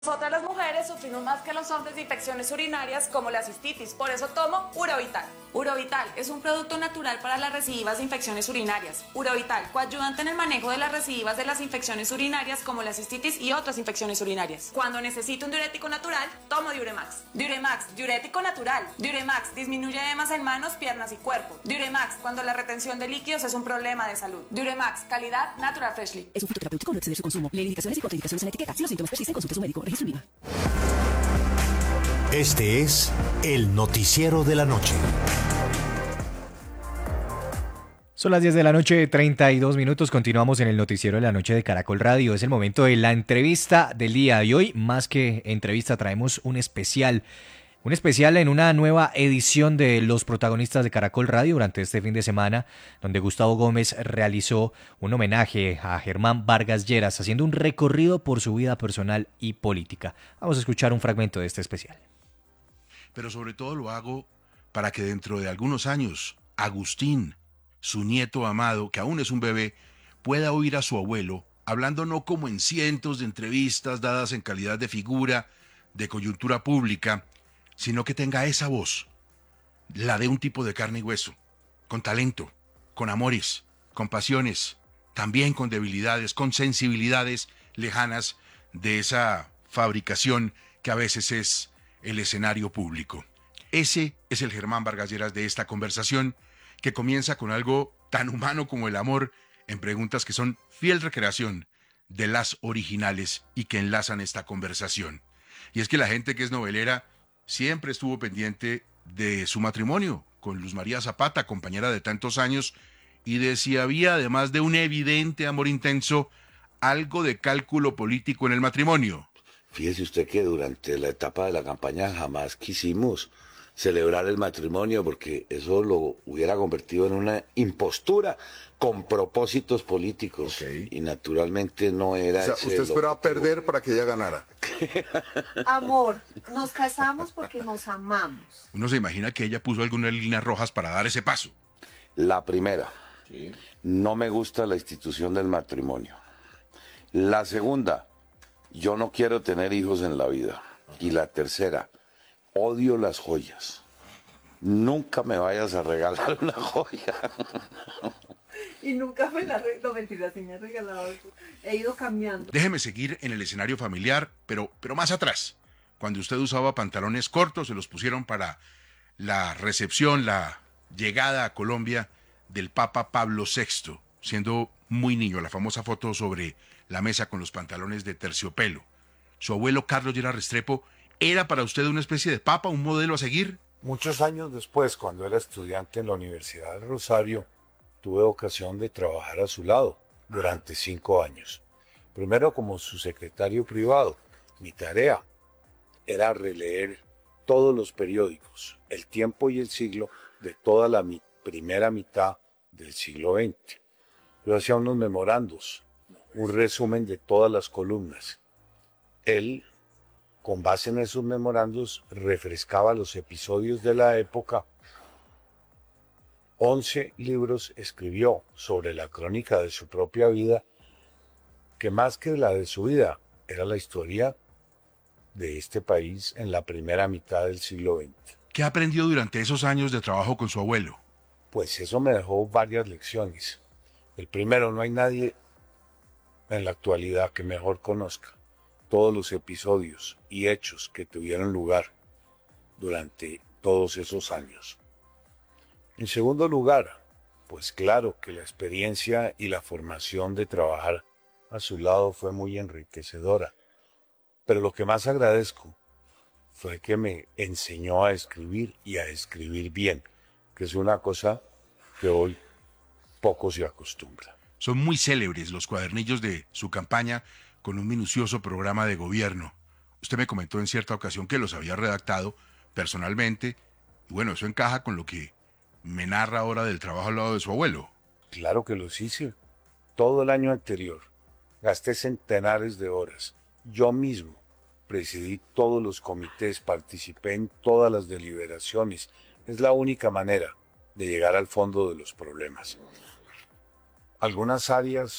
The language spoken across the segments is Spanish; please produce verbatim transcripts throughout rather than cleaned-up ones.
Nosotras las mujeres sufrimos más que los hombres de infecciones urinarias como la cistitis, por eso tomo Urovital. Urovital es un producto natural para las recidivas de infecciones urinarias. Urovital, coayudante en el manejo de las recidivas de las infecciones urinarias como la cistitis y otras infecciones urinarias. Cuando necesito un diurético natural, tomo Diuremax. Diuremax, diurético natural. Diuremax disminuye edemas en manos, piernas y cuerpo. Diuremax, cuando la retención de líquidos es un problema de salud. Diuremax, calidad Natural Freshly. Es un fitoterapéutico, no exceder su consumo. Lee indicaciones y contraindicaciones en la etiqueta. Si los síntomas persisten, consulte a su médico. Registro INVIMA. Este es el noticiero de la noche. Son las diez de la noche, treinta y dos minutos. Continuamos en el noticiero de la noche de Caracol Radio. Es el momento de la entrevista del día de hoy. Más que entrevista, traemos un especial. Un especial en una nueva edición de Los Protagonistas de Caracol Radio durante este fin de semana, donde Gustavo Gómez realizó un homenaje a Germán Vargas Lleras, haciendo un recorrido por su vida personal y política. Vamos a escuchar un fragmento de este especial. Pero sobre todo lo hago para que dentro de algunos años, Agustín, su nieto amado, que aún es un bebé, pueda oír a su abuelo, hablando no como en cientos de entrevistas dadas en calidad de figura, de coyuntura pública, sino que tenga esa voz, la de un tipo de carne y hueso, con talento, con amores, con pasiones, también con debilidades, con sensibilidades lejanas de esa fabricación que a veces es el escenario público. Ese es el Germán Vargas Lleras de esta conversación, que comienza con algo tan humano como el amor, en preguntas que son fiel recreación de las originales y que enlazan esta conversación. Y es que la gente que es novelera siempre estuvo pendiente de su matrimonio con Luz María Zapata, compañera de tantos años, y de si había, además de un evidente amor intenso, algo de cálculo político en el matrimonio. Fíjese usted que durante la etapa de la campaña jamás quisimos celebrar el matrimonio porque eso lo hubiera convertido en una impostura con propósitos políticos. Okay. Y naturalmente no era... O sea, usted esperaba perder para que ella ganara. Amor, nos casamos porque nos amamos. Uno se imagina que ella puso algunas líneas rojas para dar ese paso. La primera, sí. No me gusta la institución del matrimonio. La segunda, yo no quiero tener hijos en la vida. Y la tercera, odio las joyas. Nunca me vayas a regalar una joya. Y nunca me la regalado, no, mentira, sí me ha regalado. He ido cambiando. Déjeme seguir en el escenario familiar, pero, pero más atrás. Cuando usted usaba pantalones cortos, se los pusieron para la recepción, la llegada a Colombia del Papa Pablo sexto, siendo muy niño, la famosa foto sobre la mesa con los pantalones de terciopelo. Su abuelo Carlos Lleras Restrepo, ¿era para usted una especie de papa, un modelo a seguir? Muchos años después, cuando era estudiante en la Universidad de Rosario, tuve ocasión de trabajar a su lado durante cinco años. Primero como su secretario privado. Mi tarea era releer todos los periódicos, El Tiempo y El Siglo, de toda la mi- primera mitad del siglo veinte. Yo hacía unos memorandos, un resumen de todas las columnas. Él, con base en esos memorandos, refrescaba los episodios de la época. Once libros escribió sobre la crónica de su propia vida, que más que la de su vida, era la historia de este país en la primera mitad del siglo veinte. ¿Qué aprendió durante esos años de trabajo con su abuelo? Pues eso me dejó varias lecciones. El primero, no hay nadie en la actualidad que mejor conozca todos los episodios y hechos que tuvieron lugar durante todos esos años. En segundo lugar, pues claro que la experiencia y la formación de trabajar a su lado fue muy enriquecedora. Pero lo que más agradezco fue que me enseñó a escribir y a escribir bien, que es una cosa que hoy poco se acostumbra. Son muy célebres los cuadernillos de su campaña con un minucioso programa de gobierno. Usted me comentó en cierta ocasión que los había redactado personalmente, y bueno, eso encaja con lo que me narra ahora del trabajo al lado de su abuelo. Claro que los hice. Todo el año anterior gasté centenares de horas. Yo mismo presidí todos los comités, participé en todas las deliberaciones. Es la única manera de llegar al fondo de los problemas. Algunas áreas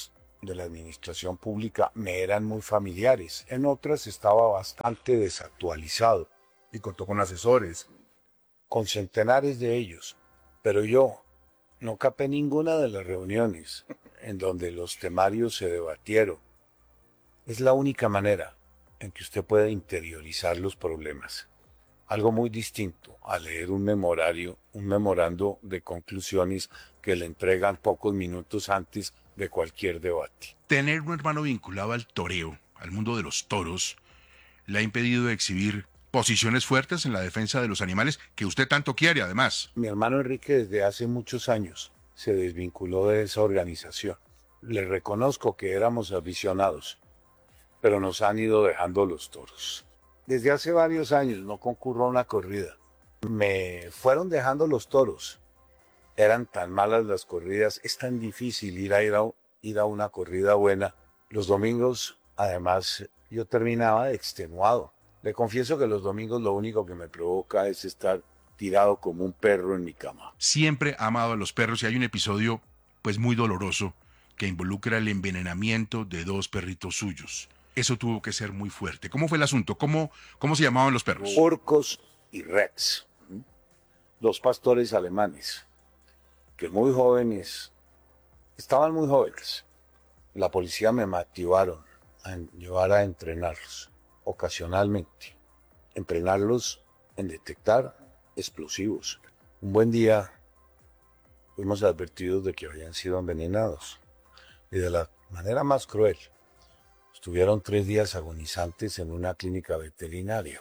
de la administración pública me eran muy familiares, en otras estaba bastante desactualizado. Y contó con asesores. Con centenares de ellos, pero yo no capé ninguna de las reuniones en donde los temarios se debatieron. Es la única manera en que usted puede interiorizar los problemas. Algo muy distinto a leer un memorario, un memorando de conclusiones que le entregan pocos minutos antes de cualquier debate. Tener un hermano vinculado al toreo, al mundo de los toros, le ha impedido exhibir posiciones fuertes en la defensa de los animales que usted tanto quiere, además. Mi hermano Enrique desde hace muchos años se desvinculó de esa organización. Le reconozco que éramos aficionados, pero nos han ido dejando los toros. Desde hace varios años no concurro a una corrida. Me fueron dejando los toros. Eran tan malas las corridas, es tan difícil ir a, ir a, ir a una corrida buena. Los domingos, además, yo terminaba extenuado. Le confieso que los domingos lo único que me provoca es estar tirado como un perro en mi cama. Siempre ha amado a los perros y hay un episodio, pues muy doloroso, que involucra el envenenamiento de dos perritos suyos. Eso tuvo que ser muy fuerte. ¿Cómo fue el asunto? ¿Cómo, cómo se llamaban los perros? Orcos y Rex, dos pastores alemanes, que muy jóvenes, estaban muy jóvenes. La policía me motivaron a llevar a entrenarlos, ocasionalmente. Entrenarlos en detectar explosivos. Un buen día fuimos advertidos de que habían sido envenenados. Y de la manera más cruel. Estuvieron tres días agonizantes en una clínica veterinaria.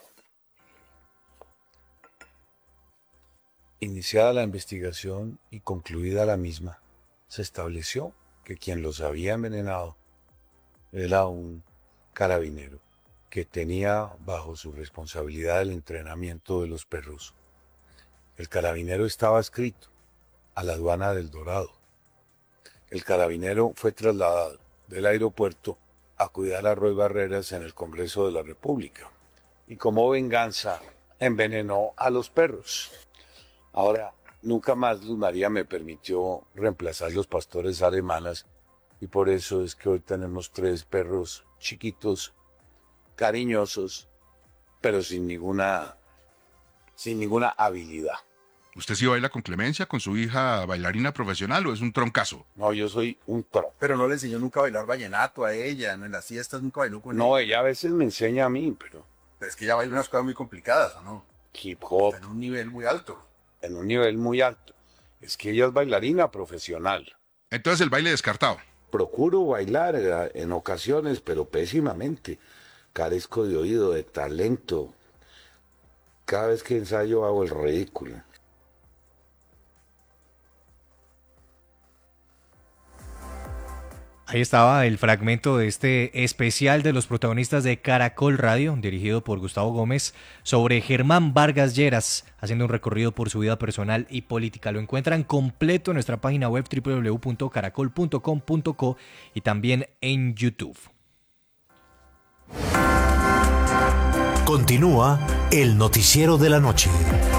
Iniciada la investigación y concluida la misma, se estableció que quien los había envenenado era un carabinero que tenía bajo su responsabilidad el entrenamiento de los perros. El carabinero estaba adscrito a la aduana del Dorado. El carabinero fue trasladado del aeropuerto a cuidar a Roy Barreras en el Congreso de la República. Y como venganza, envenenó a los perros. Ahora, nunca más Luz María me permitió reemplazar los pastores alemanes y por eso es que hoy tenemos tres perros chiquitos, cariñosos, pero sin ninguna, sin ninguna habilidad. ¿Usted sí baila con Clemencia, con su hija bailarina profesional o es un troncazo? No, yo soy un tronco. Pero no le enseñó nunca a bailar vallenato a ella, ¿no? En las fiestas nunca bailó con No, ella. ella a veces me enseña a mí, pero... Pero es que ella baila unas cosas muy complicadas, ¿o no? Hip hop. Está en un nivel muy alto. En un nivel muy alto. Es que ella es bailarina profesional. Entonces el baile descartado. Procuro bailar en ocasiones, pero pésimamente. Carezco de oído, de talento. Cada vez que ensayo hago el ridículo. Ahí estaba el fragmento de este especial de los protagonistas de Caracol Radio, dirigido por Gustavo Gómez, sobre Germán Vargas Lleras, haciendo un recorrido por su vida personal y política. Lo encuentran completo en nuestra página web doble u doble u doble u punto caracol punto com punto co y también en YouTube. Continúa el noticiero de la noche.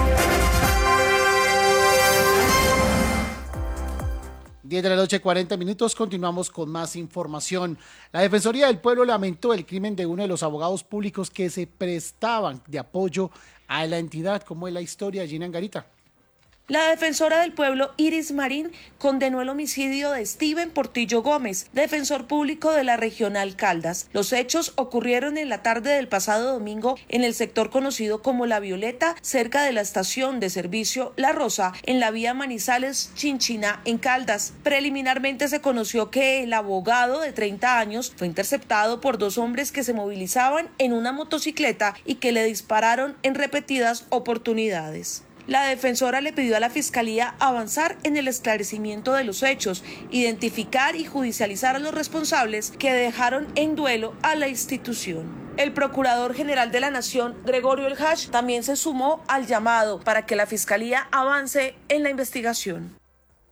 diez de la noche, cuarenta minutos, continuamos con más información. La Defensoría del Pueblo lamentó el crimen de uno de los abogados públicos que se prestaban de apoyo a la entidad. ¿Cómo es la historia, Gina Angarita? La defensora del pueblo, Iris Marín, condenó el homicidio de Steven Portillo Gómez, defensor público de la Regional Caldas. Los hechos ocurrieron en la tarde del pasado domingo en el sector conocido como La Violeta, cerca de la estación de servicio La Rosa, en la vía Manizales-Chinchiná, en Caldas. Preliminarmente se conoció que el abogado de treinta años fue interceptado por dos hombres que se movilizaban en una motocicleta y que le dispararon en repetidas oportunidades. La defensora le pidió a la Fiscalía avanzar en el esclarecimiento de los hechos, identificar y judicializar a los responsables que dejaron en duelo a la institución. El Procurador General de la Nación, Gregorio El Hash, también se sumó al llamado para que la Fiscalía avance en la investigación.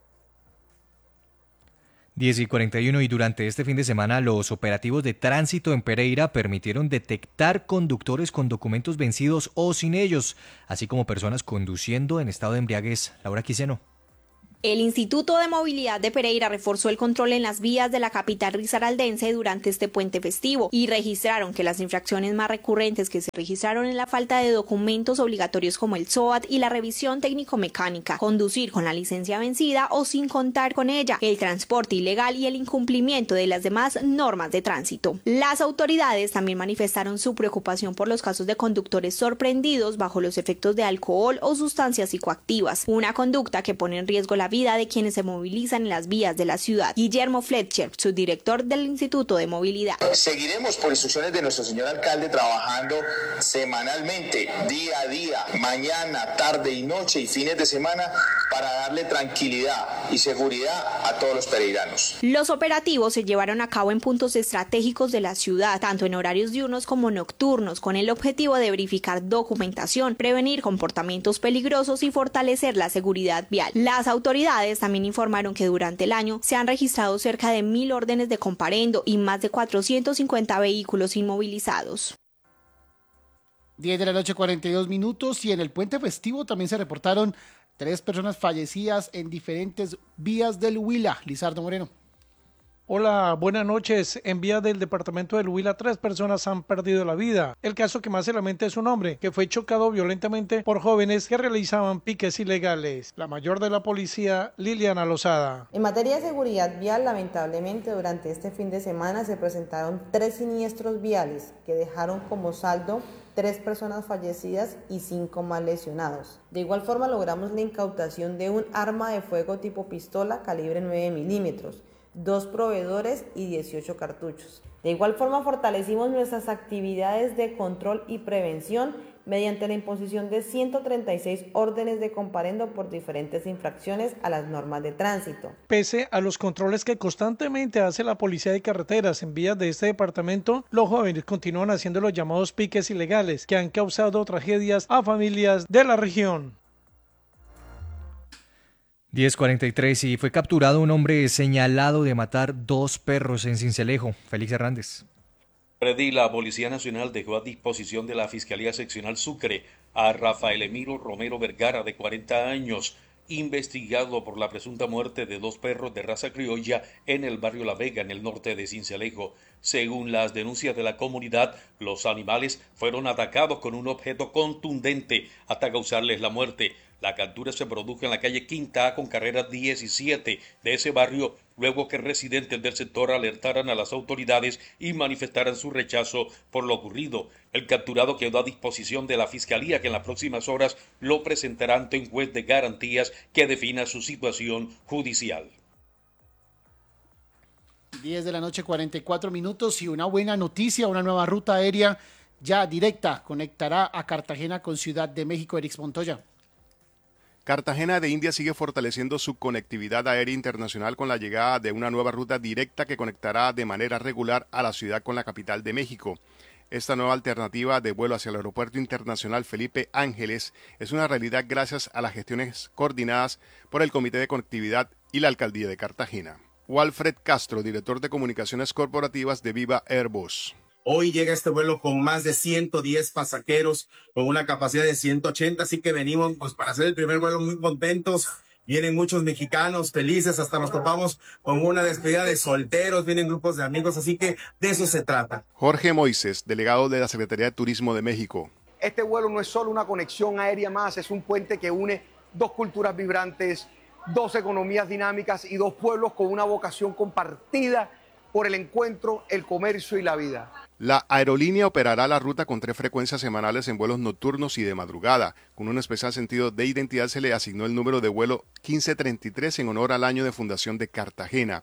diez y cuarenta y uno y durante este fin de semana los operativos de tránsito en Pereira permitieron detectar conductores con documentos vencidos o sin ellos, así como personas conduciendo en estado de embriaguez. Laura Quiseno. El Instituto de Movilidad de Pereira reforzó el control en las vías de la capital risaraldense durante este puente festivo y registraron que las infracciones más recurrentes que se registraron en la falta de documentos obligatorios como el S O A T y la revisión técnico-mecánica, conducir con la licencia vencida o sin contar con ella, el transporte ilegal y el incumplimiento de las demás normas de tránsito. Las autoridades también manifestaron su preocupación por los casos de conductores sorprendidos bajo los efectos de alcohol o sustancias psicoactivas, una conducta que pone en riesgo la vida de quienes se movilizan en las vías de la ciudad. Guillermo Fletcher, subdirector del Instituto de Movilidad. Seguiremos por instrucciones de nuestro señor alcalde trabajando semanalmente, día a día, mañana, tarde y noche y fines de semana para darle tranquilidad y seguridad a todos los pereiranos. Los operativos se llevaron a cabo en puntos estratégicos de la ciudad, tanto en horarios diurnos como nocturnos, con el objetivo de verificar documentación, prevenir comportamientos peligrosos y fortalecer la seguridad vial. Las autoridades también informaron que durante el año se han registrado cerca de mil órdenes de comparendo y más de cuatrocientos cincuenta vehículos inmovilizados. diez de la noche, cuarenta y dos minutos, y en el puente festivo también se reportaron tres personas fallecidas en diferentes vías del Huila. Lizardo Moreno. Hola, buenas noches. En vías del departamento del Huila, tres personas han perdido la vida. El caso que más se lamenta es un hombre que fue chocado violentamente por jóvenes que realizaban piques ilegales. La mayor de la policía, Liliana Lozada. En materia de seguridad vial, lamentablemente durante este fin de semana se presentaron tres siniestros viales que dejaron como saldo tres personas fallecidas y cinco más lesionados. De igual forma logramos la incautación de un arma de fuego tipo pistola calibre nueve milímetros, dos proveedores y dieciocho cartuchos. De igual forma fortalecimos nuestras actividades de control y prevención mediante la imposición de ciento treinta y seis órdenes de comparendo por diferentes infracciones a las normas de tránsito. Pese a los controles que constantemente hace la Policía de Carreteras en vías de este departamento, los jóvenes continúan haciendo los llamados piques ilegales que han causado tragedias a familias de la región. diez cuarenta y tres y fue capturado un hombre señalado de matar dos perros en Sincelejo. Félix Hernández. Freddy, la Policía Nacional dejó a disposición de la Fiscalía Seccional Sucre a Rafael Emiro Romero Vergara, de cuarenta años, investigado por la presunta muerte de dos perros de raza criolla en el barrio La Vega, en el norte de Sincelejo. Según las denuncias de la comunidad, los animales fueron atacados con un objeto contundente hasta causarles la muerte. La captura se produjo en la calle Quinta A con carrera diecisiete de ese barrio, luego que residentes del sector alertaran a las autoridades y manifestaran su rechazo por lo ocurrido. El capturado quedó a disposición de la Fiscalía, que en las próximas horas lo presentará ante un juez de garantías que defina su situación judicial. diez de la noche, cuarenta y cuatro minutos, y una buena noticia, una nueva ruta aérea ya directa conectará a Cartagena con Ciudad de México. Erix Montoya. Cartagena de India sigue fortaleciendo su conectividad aérea internacional con la llegada de una nueva ruta directa que conectará de manera regular a la ciudad con la capital de México. Esta nueva alternativa de vuelo hacia el Aeropuerto Internacional Felipe Ángeles es una realidad gracias a las gestiones coordinadas por el Comité de Conectividad y la Alcaldía de Cartagena. Walfred Castro, director de Comunicaciones Corporativas de Viva Airbus. Hoy llega este vuelo con más de ciento diez pasajeros, con una capacidad de ciento ochenta, así que venimos pues para hacer el primer vuelo muy contentos. Vienen muchos mexicanos felices, hasta nos topamos con una despedida de solteros, vienen grupos de amigos, así que de eso se trata. Jorge Moises, delegado de la Secretaría de Turismo de México. Este vuelo no es solo una conexión aérea más, es un puente que une dos culturas vibrantes, dos economías dinámicas y dos pueblos con una vocación compartida por el encuentro, el comercio y la vida. La aerolínea operará la ruta con tres frecuencias semanales en vuelos nocturnos y de madrugada. Con un especial sentido de identidad se le asignó el número de vuelo quince treinta y tres en honor al año de fundación de Cartagena.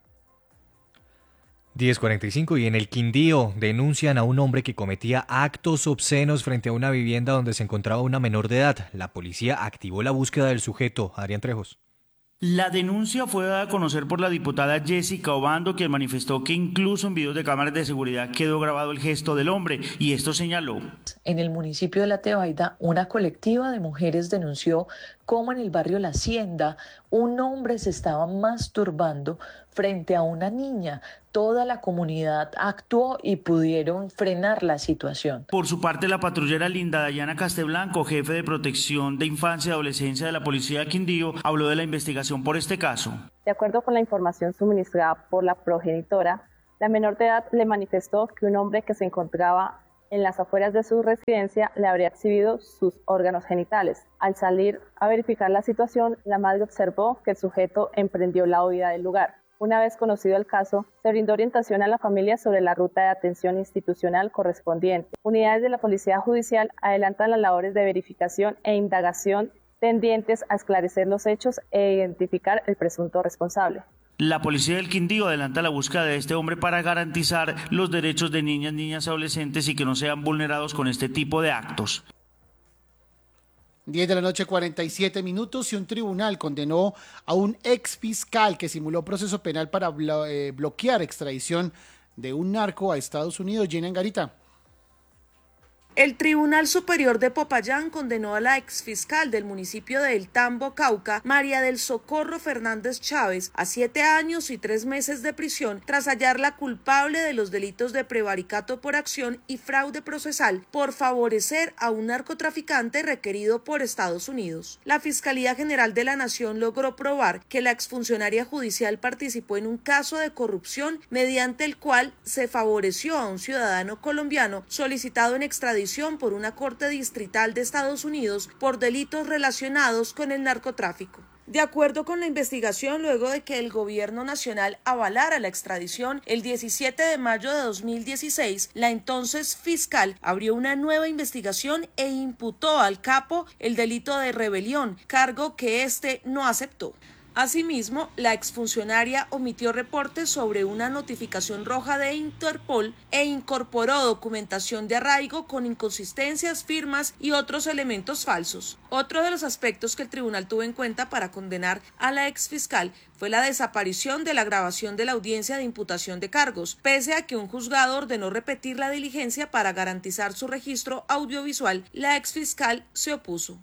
diez cuarenta y cinco y en el Quindío denuncian a un hombre que cometía actos obscenos frente a una vivienda donde se encontraba una menor de edad. La policía activó la búsqueda del sujeto. Adrián Trejos. La denuncia fue dada a conocer por la diputada Jessica Obando, quien manifestó que incluso en videos de cámaras de seguridad quedó grabado el gesto del hombre, y esto señaló. En el municipio de La Tebaida, una colectiva de mujeres denunció cómo en el barrio La Hacienda un hombre se estaba masturbando frente a una niña, toda la comunidad actuó y pudieron frenar la situación. Por su parte, la patrullera Linda Dayana Casteblanco, jefe de protección de infancia y adolescencia de la Policía de Quindío, habló de la investigación por este caso. De acuerdo con la información suministrada por la progenitora, la menor de edad le manifestó que un hombre que se encontraba en las afueras de su residencia le habría exhibido sus órganos genitales. Al salir a verificar la situación, la madre observó que el sujeto emprendió la huida del lugar. Una vez conocido el caso, se brindó orientación a la familia sobre la ruta de atención institucional correspondiente. Unidades de la Policía Judicial adelantan las labores de verificación e indagación tendientes a esclarecer los hechos e identificar el presunto responsable. La Policía del Quindío adelanta la búsqueda de este hombre para garantizar los derechos de niñas, niñas y adolescentes y que no sean vulnerados con este tipo de actos. diez de la noche, cuarenta y siete minutos, y un tribunal condenó a un ex fiscal que simuló proceso penal para blo eh, bloquear extradición de un narco a Estados Unidos. Jenny Angarita. El Tribunal Superior de Popayán condenó a la exfiscal del municipio de El Tambo, Cauca, María del Socorro Fernández Chávez, a siete años y tres meses de prisión tras hallarla culpable de los delitos de prevaricato por acción y fraude procesal por favorecer a un narcotraficante requerido por Estados Unidos. La Fiscalía General de la Nación logró probar que la exfuncionaria judicial participó en un caso de corrupción mediante el cual se favoreció a un ciudadano colombiano solicitado en extradición por una corte distrital de Estados Unidos por delitos relacionados con el narcotráfico. De acuerdo con la investigación, luego de que el gobierno nacional avalara la extradición, el diecisiete de mayo de dos mil dieciséis, la entonces fiscal abrió una nueva investigación e imputó al capo el delito de rebelión, cargo que éste no aceptó. Asimismo, la exfuncionaria omitió reportes sobre una notificación roja de Interpol e incorporó documentación de arraigo con inconsistencias, firmas y otros elementos falsos. Otro de los aspectos que el tribunal tuvo en cuenta para condenar a la exfiscal fue la desaparición de la grabación de la audiencia de imputación de cargos, pese a que un juzgado ordenó repetir la diligencia para garantizar su registro audiovisual. La exfiscal se opuso.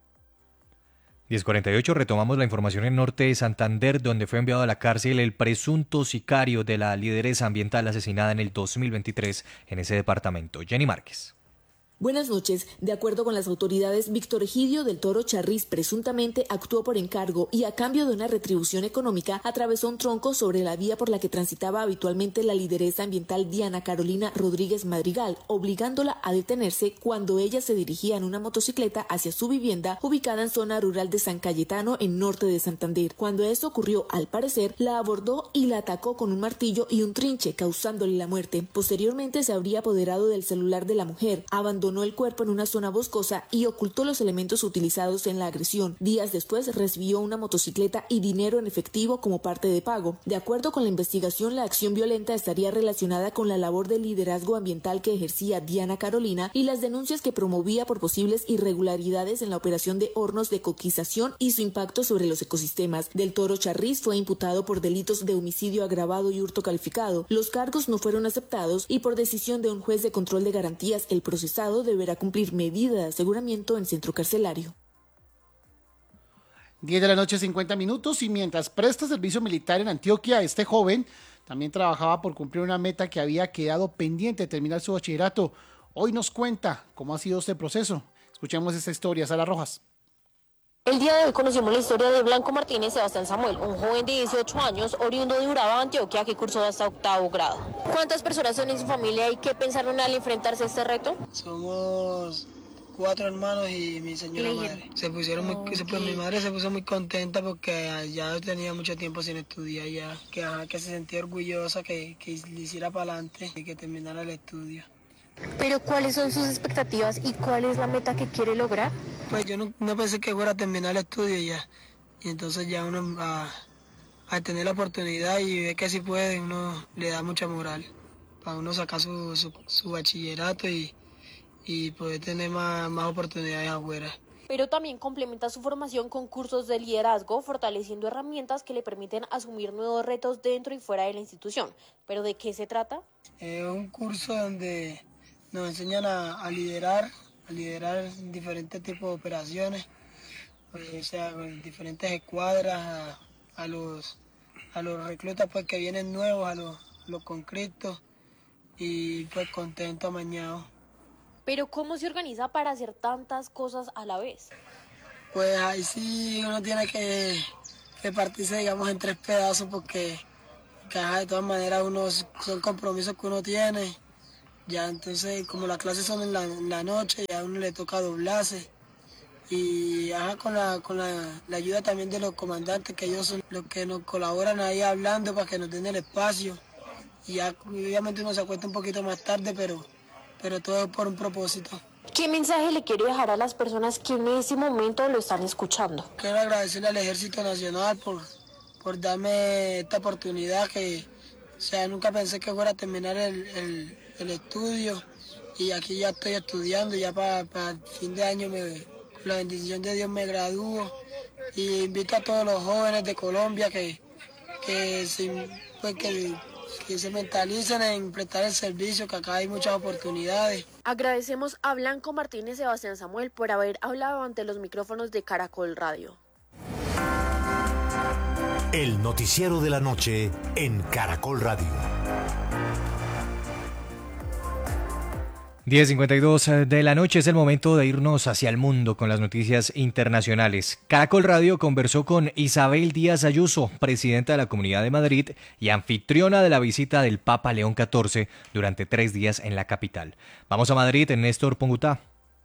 diez cuarenta y ocho, retomamos la información en norte de Santander, donde fue enviado a la cárcel el presunto sicario de la lideresa ambiental asesinada en el dos mil veintitrés en ese departamento. Jenny Márquez. Buenas noches. De acuerdo con las autoridades, Víctor Egidio del Toro Charriz presuntamente actuó por encargo y a cambio de una retribución económica atravesó un tronco sobre la vía por la que transitaba habitualmente la lideresa ambiental Diana Carolina Rodríguez Madrigal, obligándola a detenerse cuando ella se dirigía en una motocicleta hacia su vivienda ubicada en zona rural de San Cayetano, en norte de Santander. Cuando esto ocurrió, al parecer, la abordó y la atacó con un martillo y un trinche, causándole la muerte. Posteriormente se habría apoderado del celular de la mujer, abandonó Abandonó el cuerpo en una zona boscosa y ocultó los elementos utilizados en la agresión. Días después recibió una motocicleta y dinero en efectivo como parte de pago. De acuerdo con la investigación, la acción violenta estaría relacionada con la labor de liderazgo ambiental que ejercía Diana Carolina y las denuncias que promovía por posibles irregularidades en la operación de hornos de coquización y su impacto sobre los ecosistemas. Del Toro Charriz fue imputado por delitos de homicidio agravado y hurto calificado. Los cargos no fueron aceptados y por decisión de un juez de control de garantías, el procesado deberá cumplir medida de aseguramiento en centro carcelario. diez de la noche, cincuenta minutos, y mientras presta servicio militar en Antioquia, este joven también trabajaba por cumplir una meta que había quedado pendiente de terminar su bachillerato. Hoy nos cuenta cómo ha sido este proceso. Escuchemos esta historia, Sara Rojas. El día de hoy conocimos la historia de Blanco Martínez Sebastián Samuel, un joven de dieciocho años, oriundo de Urabá, Antioquia, que cursó hasta octavo grado. ¿Cuántas personas son en su familia y qué pensaron al enfrentarse a este reto? Somos cuatro hermanos y mi señora madre. Se pusieron muy, okay. se, pues, mi madre se puso muy contenta porque ya tenía mucho tiempo sin estudiar, ya que, ajá, que se sentía orgullosa que, que le hiciera para adelante y que terminara el estudio. Pero ¿cuáles son sus expectativas y cuál es la meta que quiere lograr? Pues yo no, no pensé que fuera a terminar el estudio ya. Y entonces ya uno a, a tener la oportunidad y ver que si puede, uno le da mucha moral para uno sacar su, su, su bachillerato y, y poder tener más, más oportunidades afuera. Pero también complementa su formación con cursos de liderazgo, fortaleciendo herramientas que le permiten asumir nuevos retos dentro y fuera de la institución. ¿Pero de qué se trata? Es un curso donde nos enseñan a, a liderar, a liderar diferentes tipos de operaciones, o sea, con diferentes escuadras, a, a los a los reclutas pues que vienen nuevos, a los, lo concreto y pues contento, amañado. Pero ¿cómo se organiza para hacer tantas cosas a la vez? Pues ahí sí uno tiene que, que partirse, digamos, en tres pedazos porque que, ajá, de todas maneras uno, son compromisos que uno tiene. Ya entonces, como las clases son en la, en la noche, ya a uno le toca doblarse. Y ajá, con, la, con la, la ayuda también de los comandantes, que ellos son los que nos colaboran ahí hablando para que nos den el espacio. Y ya obviamente uno se acuesta un poquito más tarde, pero, pero todo es por un propósito. ¿Qué mensaje le quiere dejar a las personas que en ese momento lo están escuchando? Quiero agradecerle al Ejército Nacional por, por darme esta oportunidad que, o sea, nunca pensé que fuera a terminar el, el, el estudio y aquí ya estoy estudiando, ya para, para el fin de año me, con la bendición de Dios me gradúo y invito a todos los jóvenes de Colombia que, que, se, pues, que que se mentalicen en prestar el servicio, que acá hay muchas oportunidades. Agradecemos a Blanco Martínez Sebastián Samuel por haber hablado ante los micrófonos de Caracol Radio. El noticiero de la noche en Caracol Radio. diez cincuenta y dos de la noche es el momento de irnos hacia el mundo con las noticias internacionales. Caracol Radio conversó con Isabel Díaz Ayuso, presidenta de la Comunidad de Madrid y anfitriona de la visita del Papa León catorce durante tres días en la capital. Vamos a Madrid, Néstor Pongutá.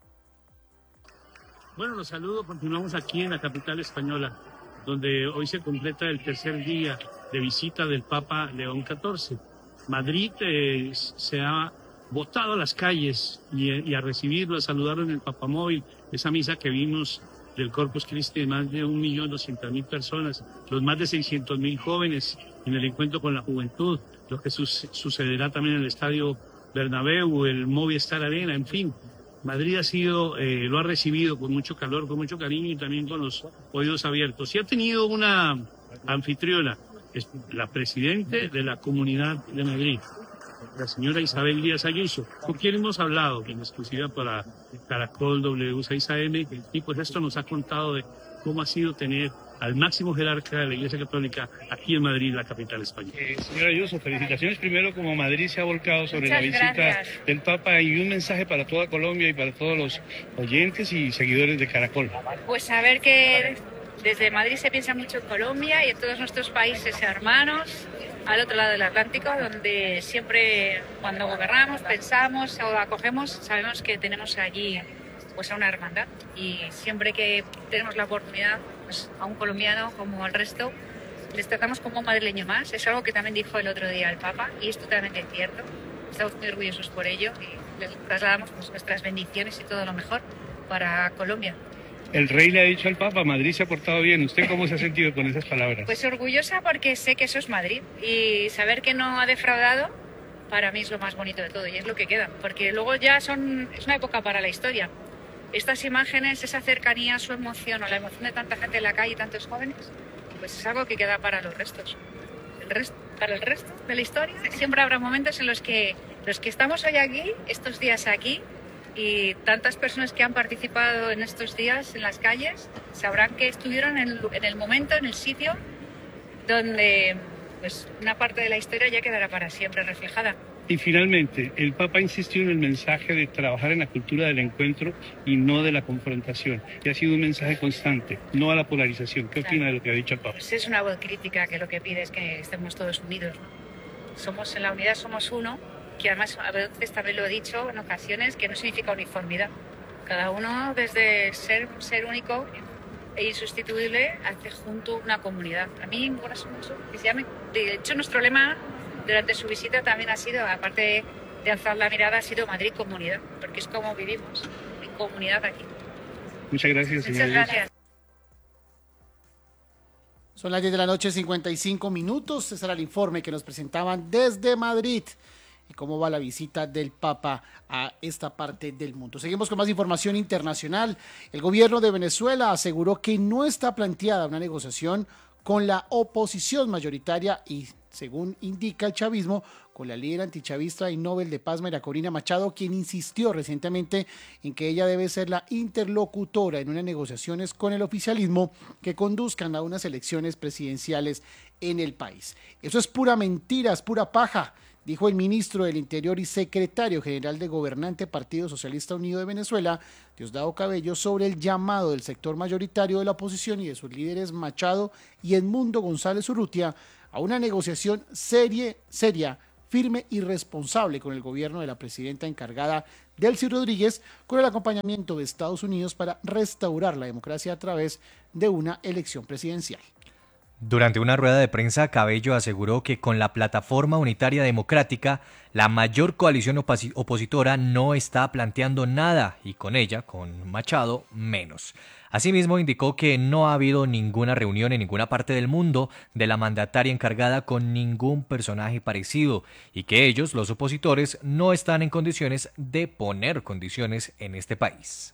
Bueno, los saludo. Continuamos aquí en la capital española, donde hoy se completa el tercer día de visita del Papa León catorce. Madrid eh, se ha botado a las calles y, y a recibirlo, a saludarlo en el Papamóvil, esa misa que vimos del Corpus Christi de más de un millón doscientas mil personas, los más de seiscientos mil jóvenes en el encuentro con la juventud, lo que su sucederá también en el Estadio Bernabéu, el Movistar Arena, en fin. Madrid ha sido, eh, lo ha recibido con mucho calor, con mucho cariño y también con los oídos abiertos. Y ha tenido una anfitriona, es la presidente de la Comunidad de Madrid, la señora Isabel Díaz Ayuso, con quien hemos hablado en exclusiva para Caracol W seis A M, y pues esto nos ha contado de cómo ha sido tener al máximo jerarca de la Iglesia Católica aquí en Madrid, la capital española. Eh, señora Ayuso, felicitaciones primero como Madrid se ha volcado sobre Muchas la visita gracias. del Papa y un mensaje para toda Colombia y para todos los oyentes y seguidores de Caracol. Pues saber que desde Madrid se piensa mucho en Colombia y en todos nuestros países hermanos, al otro lado del Atlántico, donde siempre cuando gobernamos, pensamos o acogemos, sabemos que tenemos allí pues a una hermandad y siempre que tenemos la oportunidad, pues a un colombiano como al resto, les tratamos como un madrileño más. Es algo que también dijo el otro día el Papa y es totalmente cierto. Estamos muy orgullosos por ello y les trasladamos pues, nuestras bendiciones y todo lo mejor para Colombia. El rey le ha dicho al Papa, Madrid se ha portado bien. ¿Usted cómo se ha sentido con esas palabras? Pues orgullosa porque sé que eso es Madrid y saber que no ha defraudado para mí es lo más bonito de todo y es lo que queda, porque luego ya son es una época para la historia. Estas imágenes, esa cercanía, su emoción o la emoción de tanta gente en la calle y tantos jóvenes, pues es algo que queda para los restos. El resto, para el resto de la historia siempre habrá momentos en los que los que estamos hoy aquí, estos días aquí, y tantas personas que han participado en estos días en las calles sabrán que estuvieron en el, en el momento, en el sitio donde pues, una parte de la historia ya quedará para siempre reflejada. Y finalmente, el Papa insistió en el mensaje de trabajar en la cultura del encuentro y no de la confrontación. Y ha sido un mensaje constante, no a la polarización. ¿Qué opina de lo que ha dicho el Papa? Pues es una voz crítica que lo que pide es que estemos todos unidos, ¿no? Somos en la unidad, somos uno. Que además a veces también lo he dicho en ocasiones, que no significa uniformidad. Cada uno desde ser ser único e insustituible hace junto una comunidad. A mí me gusta mucho que se llame. De hecho, nuestro lema durante su visita también ha sido, aparte de, de alzar la mirada, ha sido Madrid Comunidad, porque es como vivimos, en comunidad aquí. Muchas gracias, señora. Muchas gracias. Son las diez de la noche, cincuenta y cinco minutos. Ese era el informe que nos presentaban desde Madrid. Y cómo va la visita del Papa a esta parte del mundo. Seguimos con más información internacional. El gobierno de Venezuela aseguró que no está planteada una negociación con la oposición mayoritaria y, según indica el chavismo, con con la líder antichavista y Nobel de Paz María Corina Machado, quien insistió recientemente en que ella debe ser la interlocutora en unas negociaciones con el oficialismo que conduzcan a unas elecciones presidenciales en el país. Eso es pura mentira, es pura paja, dijo el ministro del Interior y secretario general de gobernante Partido Socialista Unido de Venezuela, Diosdado Cabello, sobre el llamado del sector mayoritario de la oposición y de sus líderes Machado y Edmundo González Urrutia a una negociación serie, seria, firme y responsable con el gobierno de la presidenta encargada Delcy Rodríguez, con el acompañamiento de Estados Unidos para restaurar la democracia a través de una elección presidencial. Durante una rueda de prensa, Cabello aseguró que con la Plataforma Unitaria Democrática, la mayor coalición oposi- opositora no está planteando nada y con ella, con Machado, menos. Asimismo, indicó que no ha habido ninguna reunión en ninguna parte del mundo de la mandataria encargada con ningún personaje parecido y que ellos, los opositores, no están en condiciones de poner condiciones en este país.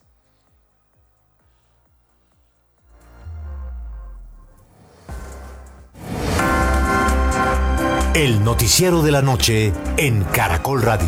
El noticiero de la noche en Caracol Radio.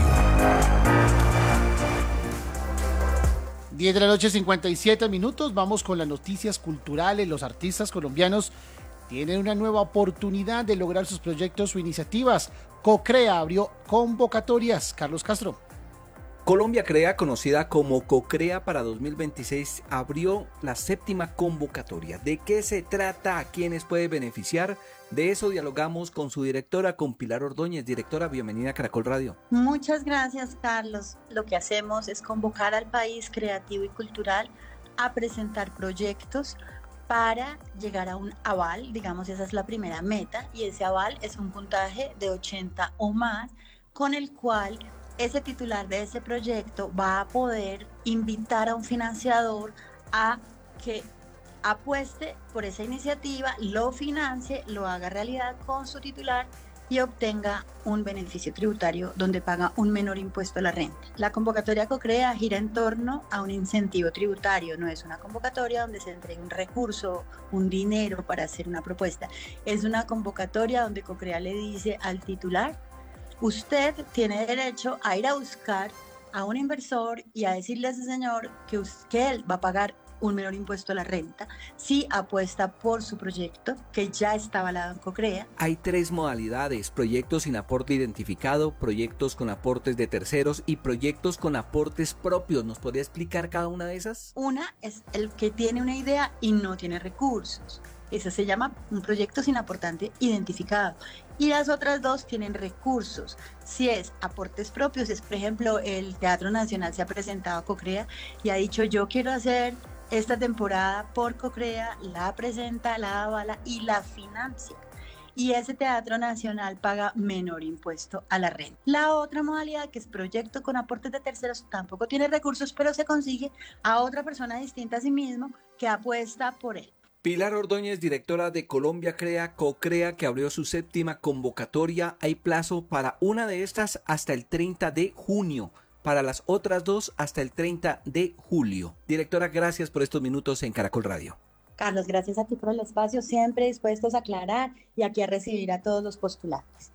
diez de la noche, cincuenta y siete minutos. Vamos con las noticias culturales. Los artistas colombianos tienen una nueva oportunidad de lograr sus proyectos o iniciativas. CoCrea abrió convocatorias. Carlos Castro. Colombia Crea, conocida como CoCrea para dos mil veintiséis, abrió la séptima convocatoria. ¿De qué se trata? ¿A quiénes puede beneficiar? De eso dialogamos con su directora, con Pilar Ordóñez. Directora, bienvenida a Caracol Radio. Muchas gracias, Carlos. Lo que hacemos es convocar al país creativo y cultural a presentar proyectos para llegar a un aval, digamos, esa es la primera meta, y ese aval es un puntaje de ochenta o más, con el cual ese titular de ese proyecto va a poder invitar a un financiador a que apueste por esa iniciativa, lo financie, lo haga realidad con su titular y obtenga un beneficio tributario donde paga un menor impuesto a la renta. La convocatoria CoCrea gira en torno a un incentivo tributario, no es una convocatoria donde se entregue un recurso, un dinero para hacer una propuesta. Es una convocatoria donde CoCrea le dice al titular: usted tiene derecho a ir a buscar a un inversor y a decirle a ese señor que, que él va a pagar un menor impuesto a la renta si apuesta por su proyecto que ya está avalado en CoCrea. Hay tres modalidades: proyectos sin aporte identificado, proyectos con aportes de terceros y proyectos con aportes propios. ¿Nos podría explicar cada una de esas? Una es el que tiene una idea y no tiene recursos. Eso se llama un proyecto sin aportante identificado. Y las otras dos tienen recursos. Si es aportes propios, es por ejemplo el Teatro Nacional se ha presentado a CoCrea y ha dicho: yo quiero hacer esta temporada por CoCrea, la presenta, la avala y la financia. Y ese Teatro Nacional paga menor impuesto a la renta. La otra modalidad, que es proyecto con aportes de terceros, tampoco tiene recursos, pero se consigue a otra persona distinta a sí mismo que apuesta por él. Pilar Ordóñez, directora de Colombia Crea, CoCrea, que abrió su séptima convocatoria. Hay plazo para una de estas hasta el treinta de junio. Para las otras dos hasta el treinta de julio. Directora, gracias por estos minutos en Caracol Radio. Carlos, gracias a ti por el espacio, siempre dispuestos a aclarar y aquí a recibir a todos los postulantes.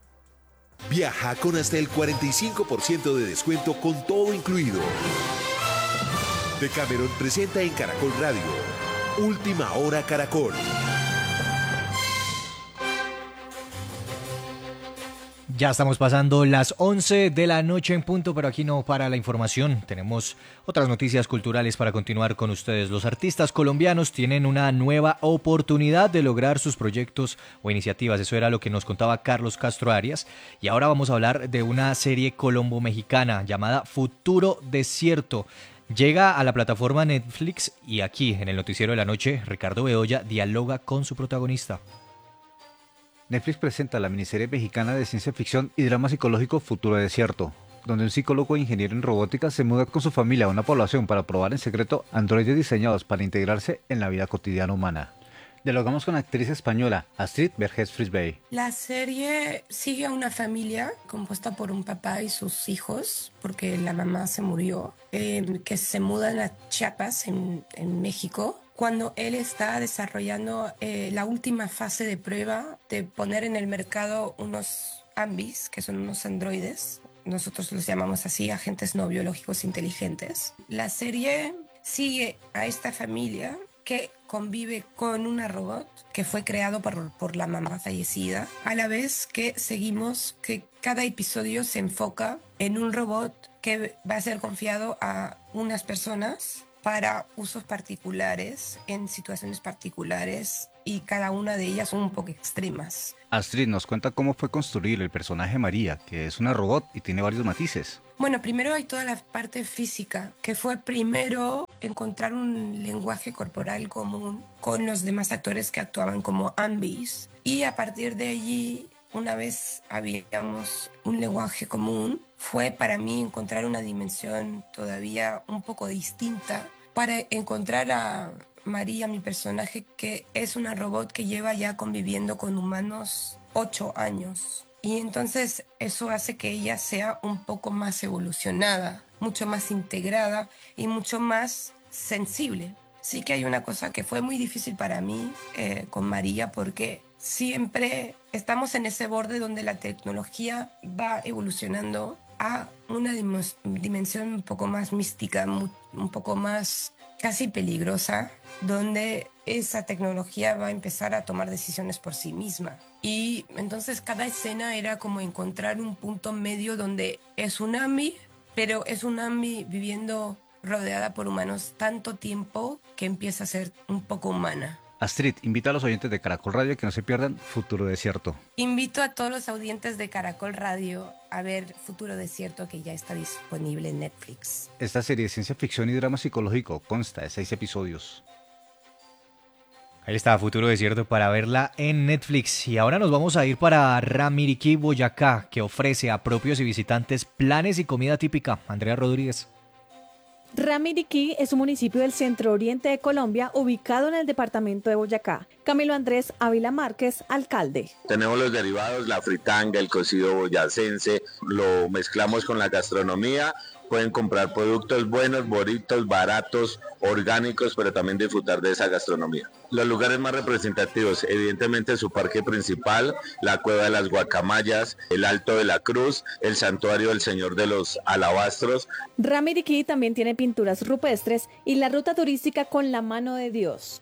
Viaja con hasta el cuarenta y cinco por ciento de descuento con todo incluido. Decameron presenta en Caracol Radio Última Hora Caracol. Ya estamos pasando las once de la noche en punto, pero aquí no para la información. Tenemos otras noticias culturales para continuar con ustedes. Los artistas colombianos tienen una nueva oportunidad de lograr sus proyectos o iniciativas. Eso era lo que nos contaba Carlos Castro Arias. Y ahora vamos a hablar de una serie colombo-mexicana llamada Futuro Desierto. Llega a la plataforma Netflix y aquí, en el Noticiero de la Noche, Ricardo Bedoya dialoga con su protagonista. Netflix presenta la miniserie mexicana de ciencia ficción y drama psicológico Futuro Desierto, donde un psicólogo e ingeniero en robótica se muda con su familia a una población para probar en secreto androides diseñados para integrarse en la vida cotidiana humana. Dialogamos con la actriz española Astrid Vergés Frisbey. La serie sigue a una familia compuesta por un papá y sus hijos, porque la mamá se murió, eh, que se mudan a Chiapas, en, en México, cuando él está desarrollando eh, la última fase de prueba de poner en el mercado unos AMBIs, que son unos androides. Nosotros los llamamos así, agentes no biológicos inteligentes. La serie sigue a esta familia que convive con una robot que fue creado por, por la mamá fallecida, a la vez que seguimos que cada episodio se enfoca en un robot que va a ser confiado a unas personas para usos particulares, en situaciones particulares, y cada una de ellas son un poco extremas. Astrid nos cuenta cómo fue construir el personaje María, que es una robot y tiene varios matices. Bueno, primero hay toda la parte física, que fue primero encontrar un lenguaje corporal común con los demás actores que actuaban como AMBIs, y a partir de allí, una vez habíamos un lenguaje común, fue para mí encontrar una dimensión todavía un poco distinta para encontrar a María, mi personaje, que es una robot que lleva ya conviviendo con humanos ocho años. Y entonces eso hace que ella sea un poco más evolucionada, mucho más integrada y mucho más sensible. Sí que hay una cosa que fue muy difícil para mí eh, con María, porque siempre estamos en ese borde donde la tecnología va evolucionando a una dimensión un poco más mística, un poco más casi peligrosa, donde esa tecnología va a empezar a tomar decisiones por sí misma. Y entonces cada escena era como encontrar un punto medio donde es un AMBI, pero es un AMBI viviendo rodeada por humanos tanto tiempo que empieza a ser un poco humana. Astrid, invita a los oyentes de Caracol Radio a que no se pierdan Futuro Desierto. Invito a todos los audientes de Caracol Radio a ver Futuro Desierto, que ya está disponible en Netflix. Esta serie de ciencia ficción y drama psicológico consta de seis episodios. Ahí está, Futuro Desierto, para verla en Netflix. Y ahora nos vamos a ir para Ramiriquí, Boyacá, que ofrece a propios y visitantes planes y comida típica. Andrea Rodríguez. Ramiriquí es un municipio del centro oriente de Colombia, ubicado en el departamento de Boyacá. Camilo Andrés Ávila Márquez, alcalde. Tenemos los derivados, la fritanga, el cocido boyacense, lo mezclamos con la gastronomía. Pueden comprar productos buenos, bonitos, baratos, orgánicos, pero también disfrutar de esa gastronomía. Los lugares más representativos, evidentemente su parque principal, la Cueva de las Guacamayas, el Alto de la Cruz, el Santuario del Señor de los Alabastros. Ramiriquí también tiene pinturas rupestres y la ruta turística Con la Mano de Dios.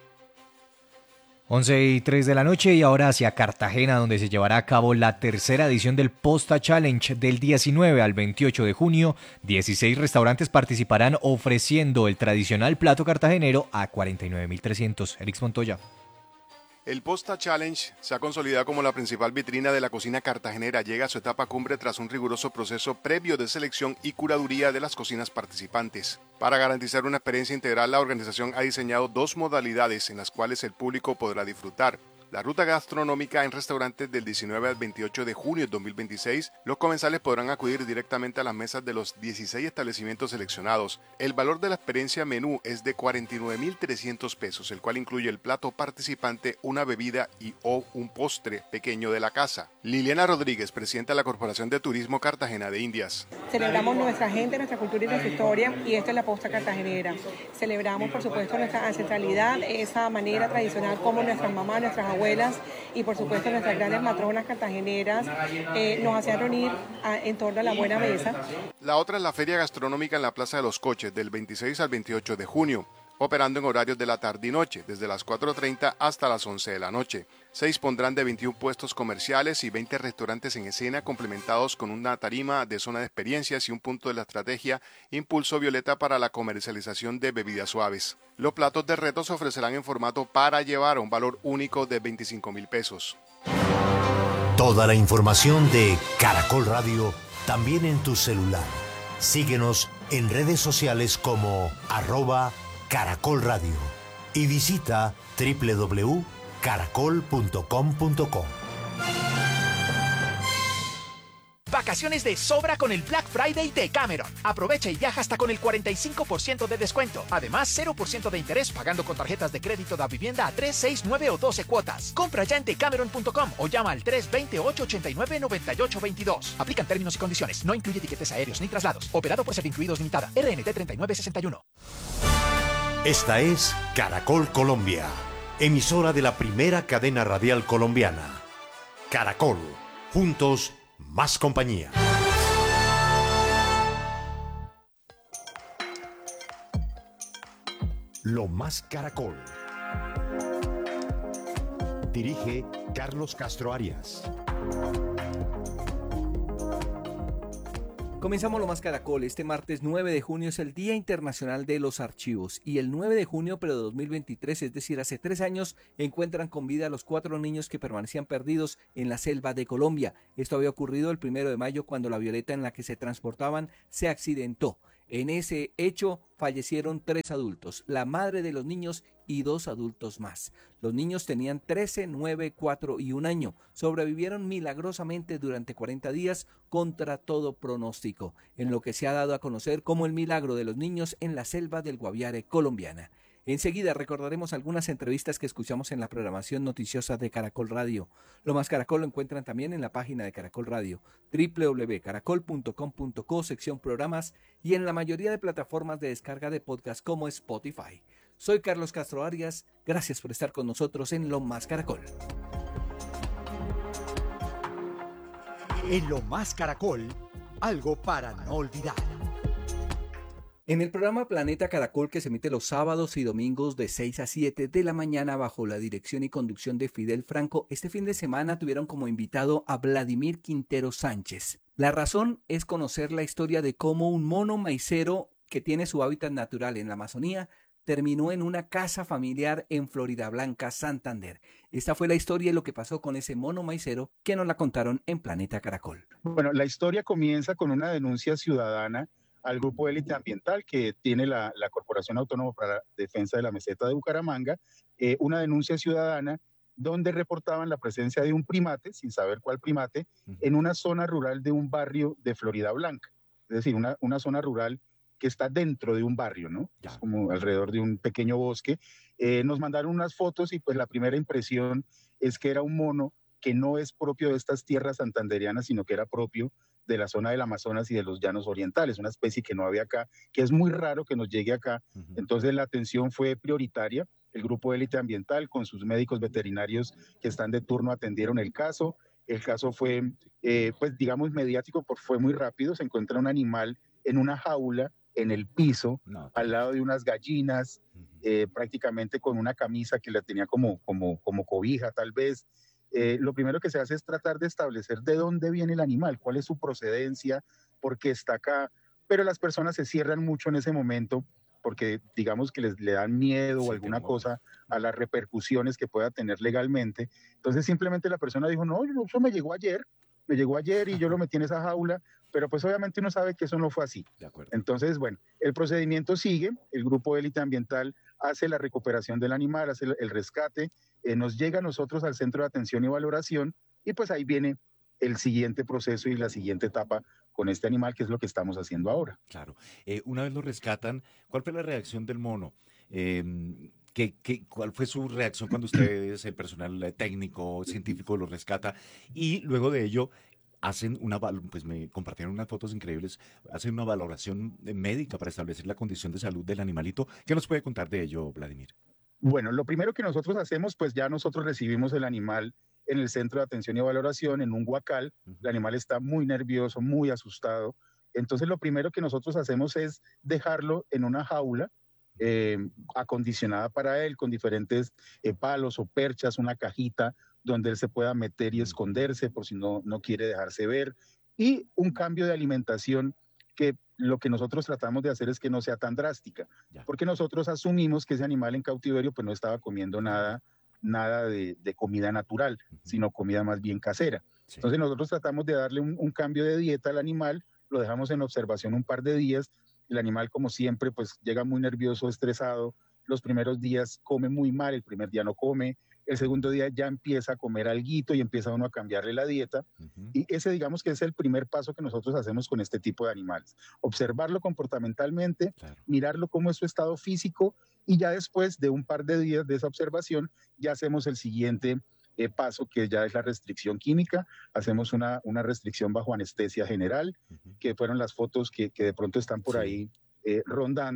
once y tres de la noche y ahora hacia Cartagena, donde se llevará a cabo la tercera edición del Posta Challenge del diecinueve al veintiocho de junio. dieciséis restaurantes participarán ofreciendo el tradicional plato cartagenero a cuarenta y nueve mil trescientos. Erix Montoya. El Posta Challenge se ha consolidado como la principal vitrina de la cocina cartagenera. Llega a su etapa cumbre tras un riguroso proceso previo de selección y curaduría de las cocinas participantes. Para garantizar una experiencia integral, la organización ha diseñado dos modalidades en las cuales el público podrá disfrutar. La ruta gastronómica en restaurantes del diecinueve al veintiocho de junio de dos mil veintiséis, los comensales podrán acudir directamente a las mesas de los dieciséis establecimientos seleccionados. El valor de la experiencia menú es de cuarenta y nueve mil trescientos pesos, el cual incluye el plato participante, una bebida y o un postre pequeño de la casa. Liliana Rodríguez, presidenta de la Corporación de Turismo Cartagena de Indias. Celebramos nuestra gente, nuestra cultura y nuestra historia, y esta es la Posta Cartagenera. Celebramos, por supuesto, nuestra ancestralidad, esa manera tradicional como nuestras mamás, nuestras abuelas, y por supuesto nuestras grandes matronas cartageneras eh, nos hacían reunir a, en torno a la buena mesa. La otra es la Feria Gastronómica en la Plaza de los Coches del veintiséis al veintiocho de junio, operando en horarios de la tarde y noche, desde las cuatro y treinta hasta las once de la noche. Se dispondrán de veintiún puestos comerciales y veinte restaurantes en escena, complementados con una tarima de zona de experiencias y un punto de la estrategia Impulso Violeta para la comercialización de bebidas suaves. Los platos de reto se ofrecerán en formato para llevar a un valor único de veinticinco mil pesos. Toda la información de Caracol Radio también en tu celular. Síguenos en redes sociales como arroba Caracol Radio y visita doble u doble u doble u punto caracol punto com punto co. Vacaciones de sobra con el Black Friday de Cameron. Aprovecha y viaja hasta con el cuarenta y cinco por ciento de descuento. Además, cero por ciento de interés pagando con tarjetas de crédito da vivienda a tres, seis, nueve o doce cuotas. Compra ya en decameron punto com o llama al tres dos cero, ocho ocho nueve, nueve ocho dos dos. Aplican términos y condiciones. No incluye tiquetes aéreos ni traslados. Operado por Servincluidos Limitada. R N T treinta y nueve sesenta y uno. Esta es Caracol Colombia, emisora de la primera cadena radial colombiana. Caracol, juntos, más compañía. Lo más Caracol. Dirige Carlos Castro Arias. Comenzamos Lo Más Caracol. Este martes nueve de junio es el Día Internacional de los Archivos y el nueve de junio, pero de dos mil veintitrés, es decir, hace tres años, encuentran con vida a los cuatro niños que permanecían perdidos en la selva de Colombia. Esto había ocurrido el primero de mayo cuando la avioneta en la que se transportaban se accidentó. En ese hecho fallecieron tres adultos, la madre de los niños y dos adultos más. Los niños tenían trece, nueve, cuatro y un año. Sobrevivieron milagrosamente durante cuarenta días contra todo pronóstico, en lo que se ha dado a conocer como el milagro de los niños en la selva del Guaviare colombiana. Enseguida recordaremos algunas entrevistas que escuchamos en la programación noticiosa de Caracol Radio. Lo Más Caracol lo encuentran también en la página de Caracol Radio, doble u doble u doble u punto caracol punto com punto co, sección programas, y en la mayoría de plataformas de descarga de podcast como Spotify. Soy Carlos Castro Arias, gracias por estar con nosotros en Lo Más Caracol. En Lo Más Caracol, algo para no olvidar. En el programa Planeta Caracol, que se emite los sábados y domingos de seis a siete de la mañana bajo la dirección y conducción de Fidel Franco, este fin de semana tuvieron como invitado a Vladimir Quintero Sánchez. La razón es conocer la historia de cómo un mono maicero que tiene su hábitat natural en la Amazonía terminó en una casa familiar en Floridablanca, Santander. Esta fue la historia y lo que pasó con ese mono maicero que nos la contaron en Planeta Caracol. Bueno, la historia comienza con una denuncia ciudadana al Grupo Élite Ambiental que tiene la, la Corporación Autónoma para la Defensa de la Meseta de Bucaramanga, eh, una denuncia ciudadana donde reportaban la presencia de un primate, sin saber cuál primate, uh-huh. en una zona rural de un barrio de Floridablanca, es decir, una, una zona rural que está dentro de un barrio, ¿no? Es como alrededor de un pequeño bosque. Eh, nos mandaron unas fotos y pues la primera impresión es que era un mono que no es propio de estas tierras santanderianas, sino que era propio de la zona del Amazonas y de los llanos orientales, una especie que no había acá, que es muy raro que nos llegue acá. Uh-huh. Entonces la atención fue prioritaria. El Grupo Élite Ambiental con sus médicos veterinarios que están de turno atendieron el caso. El caso fue, eh, pues digamos, mediático, porque fue muy rápido. Se encuentra un animal en una jaula en el piso, no, al lado de unas gallinas, uh-huh. eh, prácticamente con una camisa que la tenía como, como, como cobija tal vez. Eh, lo primero que se hace es tratar de establecer de dónde viene el animal, cuál es su procedencia, por qué está acá, pero las personas se cierran mucho en ese momento porque digamos que les le dan miedo sí, o alguna cosa a las repercusiones que pueda tener legalmente. Entonces simplemente la persona dijo, no, eso me llegó ayer, me llegó ayer y yo lo metí en esa jaula, pero pues obviamente uno sabe que eso no fue así. De acuerdo. Entonces, bueno, el procedimiento sigue, el Grupo Élite Ambiental hace la recuperación del animal, hace el, el rescate, eh, nos llega a nosotros al Centro de Atención y Valoración y pues ahí viene el siguiente proceso y la siguiente etapa con este animal, que es lo que estamos haciendo ahora. Claro. Eh, una vez lo rescatan, ¿cuál fue la reacción del mono? Eh, ¿qué, qué, ¿Cuál fue su reacción cuando ustedes, el personal técnico, científico, lo rescata? Y luego de ello, hacen una, pues me compartieron unas fotos increíbles, hacen una valoración médica para establecer la condición de salud del animalito. ¿Qué nos puede contar de ello, Vladimir? Bueno, lo primero que nosotros hacemos, pues ya nosotros recibimos el animal en el Centro de Atención y Valoración, en un huacal. Uh-huh. El animal está muy nervioso, muy asustado. Entonces lo primero que nosotros hacemos es dejarlo en una jaula eh, acondicionada para él, con diferentes eh, palos o perchas, una cajita donde él se pueda meter y esconderse por si no, no quiere dejarse ver, y un cambio de alimentación que lo que nosotros tratamos de hacer es que no sea tan drástica, ya. porque nosotros asumimos que ese animal en cautiverio pues no estaba comiendo nada, nada de, de comida natural, uh-huh. sino comida más bien casera. Sí. Entonces nosotros tratamos de darle un, un cambio de dieta al animal, lo dejamos en observación un par de días, el animal como siempre pues llega muy nervioso, estresado, los primeros días come muy mal, el primer día no come, el segundo día ya empieza a comer alguito y empieza uno a cambiarle la dieta. Uh-huh. Y ese digamos que es el primer paso que nosotros hacemos con este tipo de animales. Observarlo comportamentalmente, claro. mirarlo cómo es su estado físico y ya después de un par de días de esa observación ya hacemos el siguiente eh, paso, que ya es la restricción química. Hacemos una, una restricción bajo anestesia general, uh-huh. que fueron las fotos que, que de pronto están por sí. ahí eh, rondando.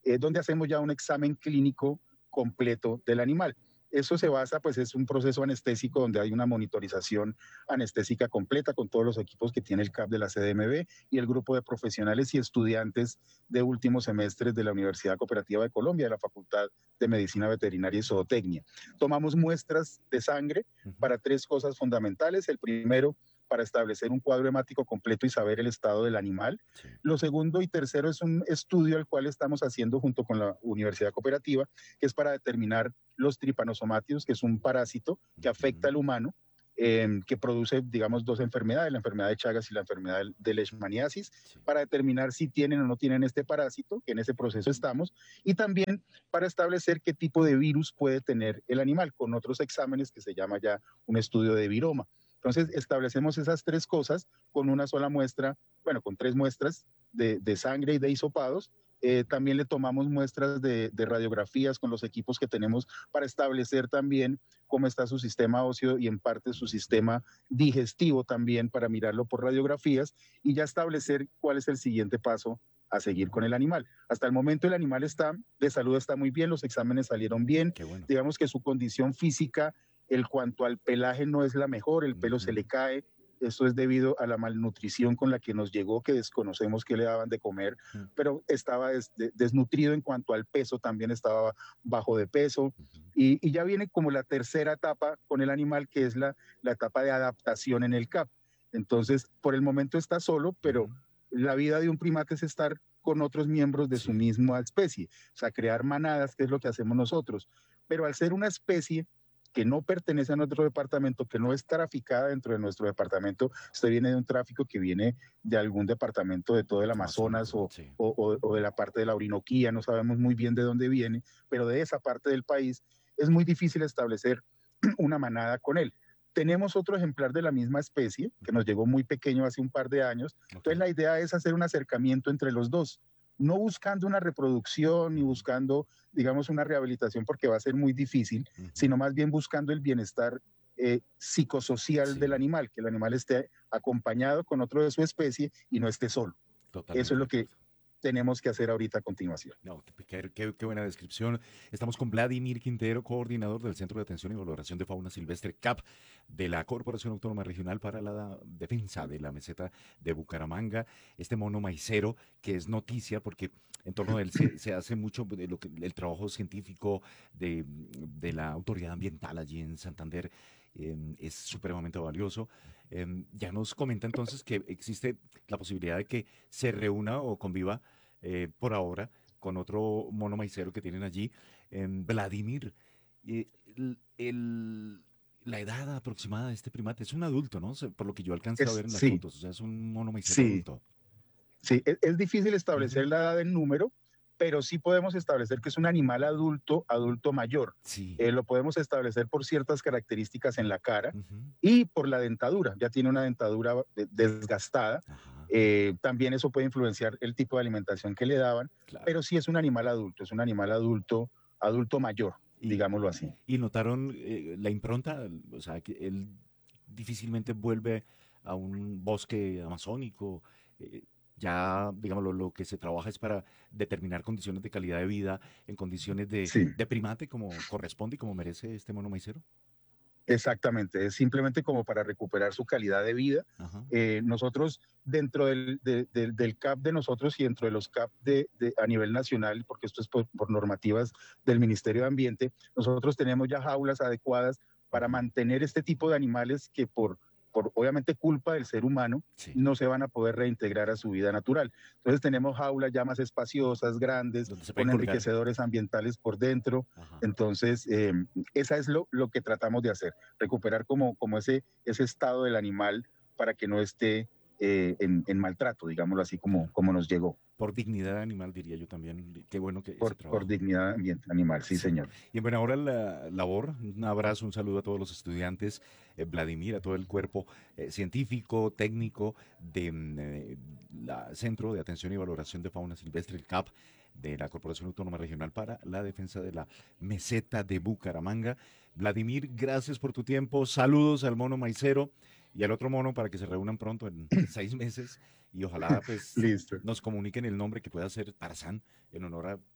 eh, donde hacemos ya un examen clínico completo del animal. Eso se basa, pues es un proceso anestésico donde hay una monitorización anestésica completa con todos los equipos que tiene el C A P de la C D M B y el grupo de profesionales y estudiantes de últimos semestres de la Universidad Cooperativa de Colombia, de la Facultad de Medicina Veterinaria y Zootecnia. Tomamos muestras de sangre para tres cosas fundamentales. El primero, para establecer un cuadro hemático completo y saber el estado del animal. Sí. Lo segundo y tercero es un estudio al cual estamos haciendo junto con la Universidad Cooperativa, que es para determinar los tripanosomátidos, que es un parásito que afecta al humano, eh, que produce, digamos, dos enfermedades, la enfermedad de Chagas y la enfermedad de leishmaniasis, sí. para determinar si tienen o no tienen este parásito, que en ese proceso estamos, y también para establecer qué tipo de virus puede tener el animal, con otros exámenes que se llama ya un estudio de viroma. Entonces, establecemos esas tres cosas con una sola muestra, bueno, con tres muestras de, de sangre y de hisopados. Eh, también le tomamos muestras de, de radiografías con los equipos que tenemos para establecer también cómo está su sistema óseo y en parte su sistema digestivo también para mirarlo por radiografías y ya establecer cuál es el siguiente paso a seguir con el animal. Hasta el momento el animal está de salud, está muy bien, los exámenes salieron bien. Qué bueno. Digamos que su condición física, en cuanto al pelaje, no es la mejor, el pelo uh-huh. se le cae, esto es debido a la malnutrición con la que nos llegó, que desconocemos qué le daban de comer, uh-huh. pero estaba des, de, desnutrido en cuanto al peso, también estaba bajo de peso, uh-huh. y, y ya viene como la tercera etapa con el animal, que es la, la etapa de adaptación en el C A P. Entonces, por el momento está solo, pero uh-huh. la vida de un primate es estar con otros miembros de sí. su misma especie, o sea, crear manadas, que es lo que hacemos nosotros, pero al ser una especie que no pertenece a nuestro departamento, que no es traficada dentro de nuestro departamento, usted viene de un tráfico que viene de algún departamento de todo el Amazonas o, sí. o, o, o de la parte de la Orinoquía, no sabemos muy bien de dónde viene, pero de esa parte del país es muy difícil establecer una manada con él. Tenemos otro ejemplar de la misma especie, que nos llegó muy pequeño hace un par de años, okay. entonces la idea es hacer un acercamiento entre los dos, no buscando una reproducción ni buscando, digamos, una rehabilitación porque va a ser muy difícil, uh-huh. sino más bien buscando el bienestar eh, psicosocial sí. del animal, que el animal esté acompañado con otro de su especie y no esté solo. Totalmente. Eso es lo que tenemos que hacer ahorita a continuación. No, qué, qué, qué buena descripción. Estamos con Vladimir Quintero, coordinador del Centro de Atención y Valoración de Fauna Silvestre C A P de la Corporación Autónoma Regional para la Defensa de la Meseta de Bucaramanga. Este mono maicero que es noticia porque en torno a él se, se hace mucho de lo que, el trabajo científico de, de la autoridad ambiental allí en Santander. Eh, es supremamente valioso. Eh, ya nos comenta entonces que existe la posibilidad de que se reúna o conviva eh, por ahora con otro mono maicero que tienen allí, eh, Vladimir. Eh, el, el, la edad aproximada de este primate es un adulto, ¿no? Por lo que yo alcancé es, a ver en las sí. fotos, o sea, es un mono maicero sí. adulto. Sí, es, es difícil establecer uh-huh. la edad en número, pero sí podemos establecer que es un animal adulto, adulto mayor. Sí. Eh, lo podemos establecer por ciertas características en la cara uh-huh. y por la dentadura. Ya tiene una dentadura desgastada. Uh-huh. Eh, también eso puede influenciar el tipo de alimentación que le daban, claro. pero sí es un animal adulto, es un animal adulto, adulto mayor, y, digámoslo así. ¿Y notaron eh, la impronta? O sea, que él difícilmente vuelve a un bosque amazónico. Eh, Ya, digamos, lo, lo que se trabaja es para determinar condiciones de calidad de vida en condiciones de, sí. de primate, como corresponde y como merece este mono maicero. Exactamente, es simplemente como para recuperar su calidad de vida. Eh, nosotros, dentro del, de, de, del C A P de nosotros y dentro de los C A P de, de, a nivel nacional, porque esto es por, por normativas del Ministerio de Ambiente, nosotros tenemos ya jaulas adecuadas para mantener este tipo de animales que por... por obviamente culpa del ser humano, sí. no se van a poder reintegrar a su vida natural. Entonces tenemos jaulas ya más espaciosas, grandes, con enriquecedores ambientales por dentro. Ajá. Entonces, eh, esa es lo, lo que tratamos de hacer, recuperar como, como ese, ese estado del animal para que no esté eh, en, en maltrato, digámoslo así, como, como nos llegó. Por dignidad animal, diría yo también. Qué bueno que por, ese trabajo. Por dignidad animal, sí, sí. señor. Y en buena hora la labor, un abrazo, un saludo a todos los estudiantes, eh, Vladimir, a todo el cuerpo eh, científico, técnico del de, eh, Centro de Atención y Valoración de Fauna Silvestre, el C A P, de la Corporación Autónoma Regional para la Defensa de la Meseta de Bucaramanga. Vladimir, gracias por tu tiempo, saludos al mono maicero y al otro mono para que se reúnan pronto en seis meses y ojalá pues Listo. nos comuniquen el nombre que pueda ser Tarzán en honor a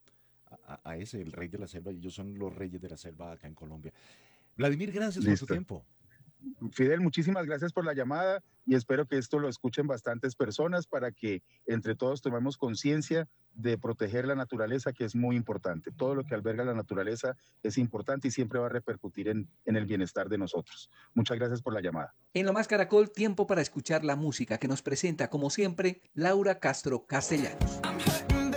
a, a ese, el rey de la selva, y ellos son los reyes de la selva acá en Colombia. Vladimir, gracias Listo. por su tiempo. Fidel, muchísimas gracias por la llamada y espero que esto lo escuchen bastantes personas para que entre todos tomemos conciencia de proteger la naturaleza, que es muy importante. Todo lo que alberga la naturaleza es importante y siempre va a repercutir en, en el bienestar de nosotros. Muchas gracias por la llamada. En Lo Más Caracol, tiempo para escuchar la música que nos presenta, como siempre, Laura Castro Castellanos.